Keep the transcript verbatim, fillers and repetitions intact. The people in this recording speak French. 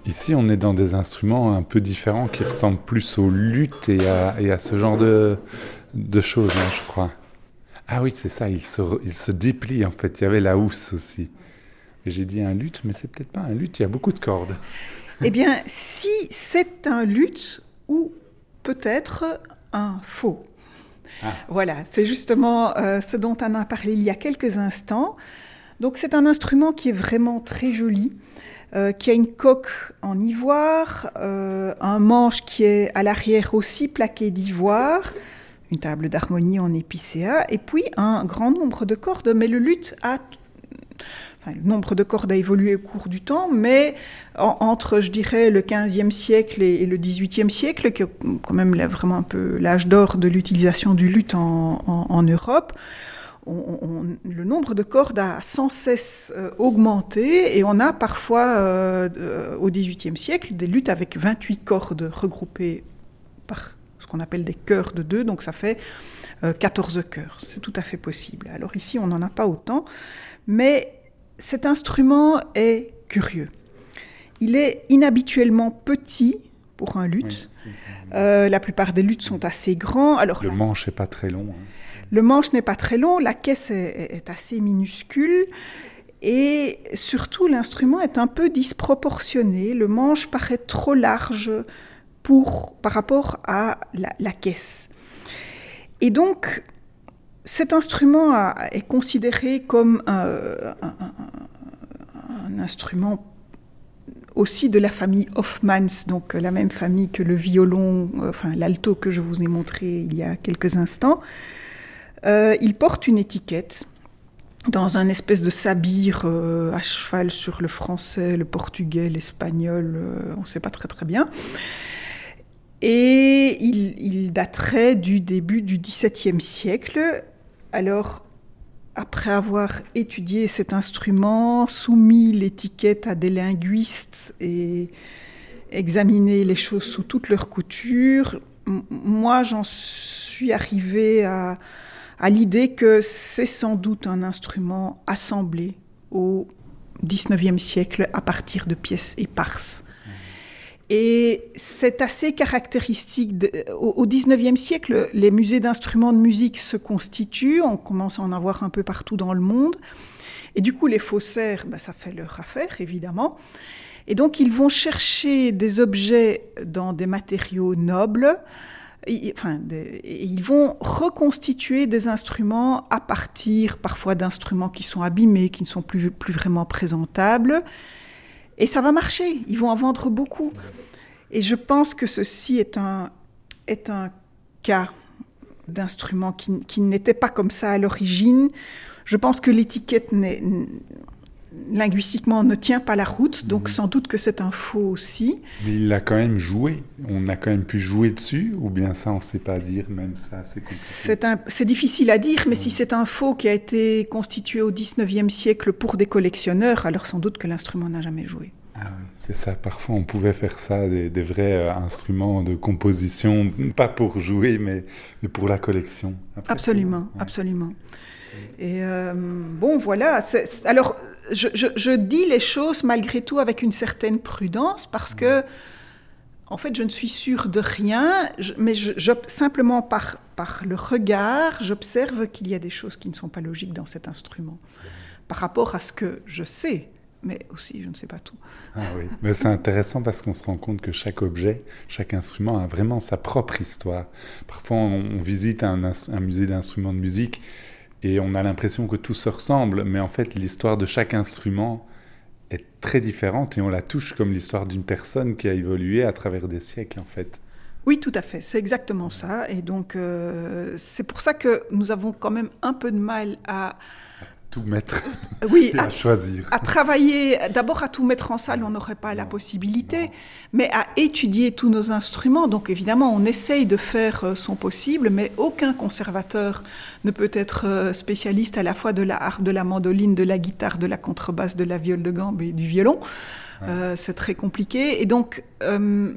Ici, on est dans des instruments un peu différents qui ressemblent plus au luth et à, et à ce genre de, de choses, hein, je crois. Ah oui, c'est ça, il se, il se déplie en fait. Il y avait la housse aussi. Et j'ai dit un luth, mais c'est peut-être pas un luth, il y a beaucoup de cordes. Eh bien, si c'est un luth ou peut-être un faux. Ah. Voilà, c'est justement euh, ce dont on a parlé il y a quelques instants. Donc c'est un instrument qui est vraiment très joli, euh, qui a une coque en ivoire, euh, un manche qui est à l'arrière aussi plaqué d'ivoire, une table d'harmonie en épicéa, et puis un grand nombre de cordes. Mais le luth a... Enfin, le nombre de cordes a évolué au cours du temps, mais en, entre, je dirais, le quinzième siècle et, et le dix-huitième siècle, qui est quand même là, vraiment un peu l'âge d'or de l'utilisation du luth en, en, en Europe, on, on, le nombre de cordes a sans cesse euh, augmenté, et on a parfois, euh, euh, au dix-huitième siècle, des luths avec vingt-huit cordes regroupées par ce qu'on appelle des chœurs de deux, donc ça fait euh, quatorze chœurs. C'est tout à fait possible. Alors ici, on n'en a pas autant, mais cet instrument est curieux. Il est inhabituellement petit pour un luth. Oui, euh, la plupart des luths sont assez grands. Alors, le la... manche n'est pas très long. Hein. Le manche n'est pas très long, la caisse est, est assez minuscule et surtout l'instrument est un peu disproportionné. Le manche paraît trop large pour, par rapport à la, la caisse. Et donc, cet instrument a, est considéré comme un, un, un, un instrument aussi de la famille Hofmanns, donc la même famille que le violon, enfin l'alto que je vous ai montré il y a quelques instants. Euh, il porte une étiquette dans un espèce de sabir euh, à cheval sur le français, le portugais, l'espagnol, euh, on ne sait pas très très bien. Et il, il daterait du début du dix-septième siècle. Alors, après avoir étudié cet instrument, soumis l'étiquette à des linguistes et examiné les choses sous toutes leurs coutures, m- moi j'en suis arrivée à, à l'idée que c'est sans doute un instrument assemblé au dix-neuvième siècle à partir de pièces éparses. Et c'est assez caractéristique. De, au, au dix-neuvième siècle, les musées d'instruments de musique se constituent, on commence à en avoir un peu partout dans le monde. Et du coup, les faussaires, ben, ça fait leur affaire, évidemment. Et donc, ils vont chercher des objets dans des matériaux nobles. Et, enfin, des, et ils vont reconstituer des instruments à partir, parfois, d'instruments qui sont abîmés, qui ne sont plus, plus vraiment présentables. Et ça va marcher, ils vont en vendre beaucoup. Et je pense que ceci est un, est un cas d'instrument qui, qui n'était pas comme ça à l'origine. Je pense que l'étiquette n'est, linguistiquement ne tient pas la route, donc mmh. sans doute que c'est un faux aussi. Mais il l'a quand même joué, on a quand même pu jouer dessus, ou bien ça on ne sait pas dire, même ça c'est compliqué. C'est, un, c'est difficile à dire, mais mmh. si c'est un faux qui a été constitué au dix-neuvième siècle pour des collectionneurs, alors sans doute que l'instrument n'a jamais joué. Ah oui, c'est ça, parfois on pouvait faire ça, des, des vrais euh, instruments de composition, pas pour jouer, mais, mais pour la collection. Après, absolument, ouais. absolument. Et euh, bon, voilà. C'est, c'est, alors, je, je, je dis les choses malgré tout avec une certaine prudence parce que, en fait, je ne suis sûre de rien, je, mais je, je, simplement par, par le regard, j'observe qu'il y a des choses qui ne sont pas logiques dans cet instrument par rapport à ce que je sais. Mais aussi, je ne sais pas tout. Ah oui, mais c'est intéressant parce qu'on se rend compte que chaque objet, chaque instrument a vraiment sa propre histoire. Parfois, on, on visite un, un musée d'instruments de musique et on a l'impression que tout se ressemble, mais en fait, l'histoire de chaque instrument est très différente et on la touche comme l'histoire d'une personne qui a évolué à travers des siècles, en fait. Oui, tout à fait, c'est exactement ça. Et donc, euh, c'est pour ça que nous avons quand même un peu de mal à... tout mettre oui, et à, à choisir. À travailler, d'abord à tout mettre en salle, on n'aurait pas la possibilité, non. mais à étudier tous nos instruments. Donc évidemment, on essaye de faire son possible, mais aucun conservateur ne peut être spécialiste à la fois de la harpe, de la mandoline, de la guitare, de la contrebasse, de la viole de gambe et du violon. Ouais. Euh, c'est très compliqué. Et donc, euh,